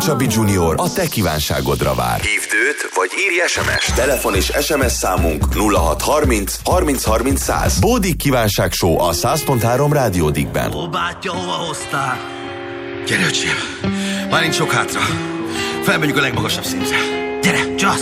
Csabi Junior a te kívánságodra vár. Hívd őt, vagy írj SMS-t. Telefon és SMS számunk 0630 30 30 100. Bódik kívánság show a 100.3 Rádiódikben. Ó, bátya, hova hoztál? Gyere, öcsém, már nincs sok hátra. Felmegyünk a legmagasabb szintre. Gyere, csasz!